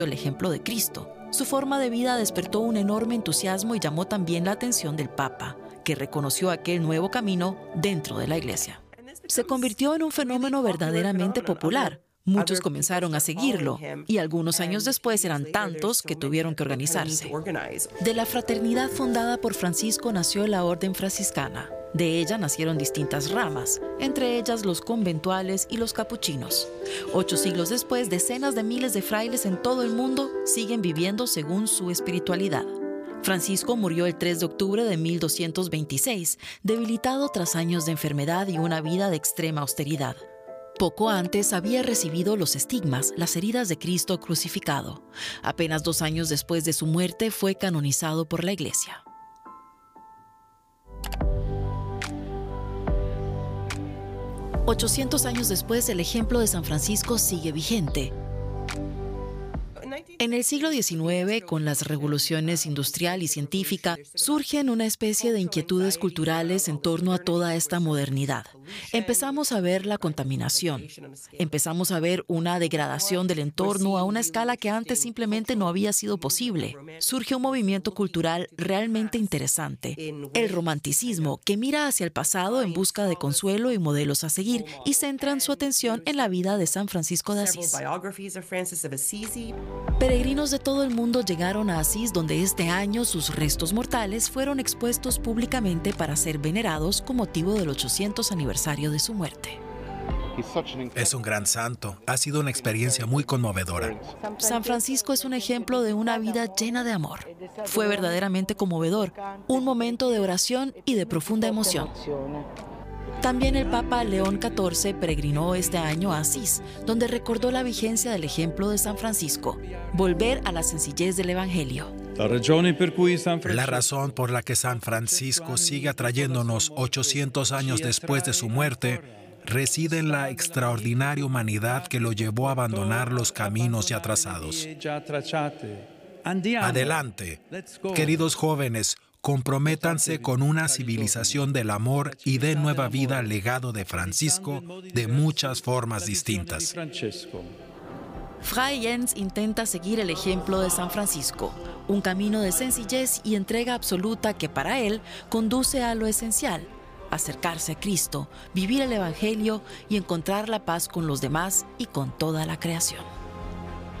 el ejemplo de Cristo. Su forma de vida despertó un enorme entusiasmo y llamó también la atención del Papa, que reconoció aquel nuevo camino dentro de la Iglesia. Se convirtió en un fenómeno verdaderamente popular. Muchos comenzaron a seguirlo y algunos años después eran tantos que tuvieron que organizarse. De la fraternidad fundada por Francisco nació la Orden Franciscana. De ella nacieron distintas ramas, entre ellas los conventuales y los capuchinos. 8 siglos después, decenas de miles de frailes en todo el mundo siguen viviendo según su espiritualidad. Francisco murió el 3 de octubre de 1226, debilitado tras años de enfermedad y una vida de extrema austeridad. Poco antes había recibido los estigmas, las heridas de Cristo crucificado. Apenas 2 años después de su muerte fue canonizado por la Iglesia. «800 años después, el ejemplo de San Francisco sigue vigente». En el siglo XIX, con las revoluciones industrial y científica, surgen una especie de inquietudes culturales en torno a toda esta modernidad. Empezamos a ver la contaminación, empezamos a ver una degradación del entorno a una escala que antes simplemente no había sido posible. Surge un movimiento cultural realmente interesante, el romanticismo, que mira hacia el pasado en busca de consuelo y modelos a seguir, y centran su atención en la vida de San Francisco de Asís. Peregrinos de todo el mundo llegaron a Asís, donde este año sus restos mortales fueron expuestos públicamente para ser venerados con motivo del 800 aniversario de su muerte. Es un gran santo. Ha sido una experiencia muy conmovedora. San Francisco es un ejemplo de una vida llena de amor. Fue verdaderamente conmovedor, un momento de oración y de profunda emoción. También el Papa León XIV peregrinó este año a Asís, donde recordó la vigencia del ejemplo de San Francisco, volver a la sencillez del Evangelio. La razón por la que San Francisco sigue atrayéndonos 800 años después de su muerte reside en la extraordinaria humanidad que lo llevó a abandonar los caminos ya trazados. Adelante, queridos jóvenes, comprométanse con una civilización del amor y den nueva vida al legado de Francisco de muchas formas distintas. Fray Jens intenta seguir el ejemplo de San Francisco, un camino de sencillez y entrega absoluta que para él conduce a lo esencial: acercarse a Cristo, vivir el Evangelio y encontrar la paz con los demás y con toda la creación.